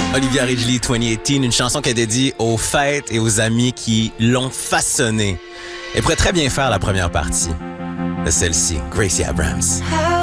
Olivia Ridgely, 2018, une chanson qu'elle dédie aux fêtes et aux amis qui l'ont façonnée. Elle pourrait très bien faire la première partie de celle-ci, Gracie Abrams.